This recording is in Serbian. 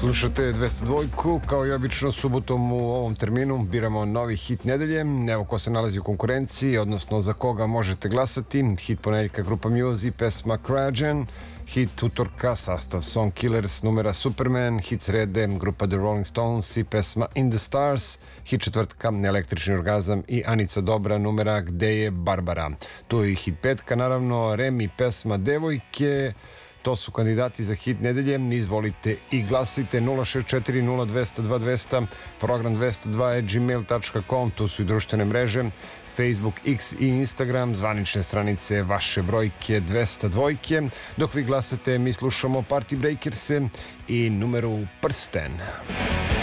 Slušate 202, kao i obično subotom u ovom terminu biramo novi hit nedelje. Evo ko se nalazi u konkurenciji, odnosno za koga možete glasati. Hit ponedeljka grupa Muse i pesma Krajan. Hit utorka sastav Song Killers, numera Superman. Hit srede grupa The Rolling Stones i pesma In the Stars. Hit četvrtka Električni orgazam i Anica Dobra, numera Gde je Barbara. Tu je i hit petka, naravno Remi, pesma Devojke. To su kandidati za hit nedelje. Izvolite i glasite 064 0200 2200, program 202@gmail.com. Tu su i društvene mreže Facebook, X i Instagram, zvanične stranice vaše brojke 202. Dok vi glasate, mi slušamo Party Breakers i numeru Prsten.